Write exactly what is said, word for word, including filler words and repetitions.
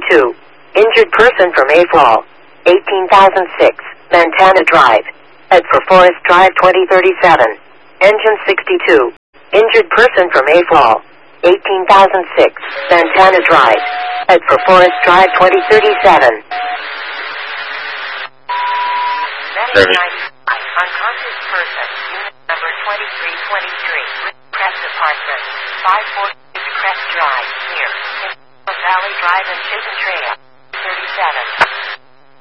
sixty-two. Injured person from A F A L. eighteen thousand six, Montana Drive. Head for Forest Drive twenty thirty-seven. Engine sixty-two. Injured person from A F A L. eighteen thousand six, Montana Drive. Head for Forest Drive twenty thirty-seven. Unconscious person, unit number twenty-three twenty-three, Crest Apartment, five forty-six Crest Drive, near Valley Drive and Chicken Trail, thirty-seven.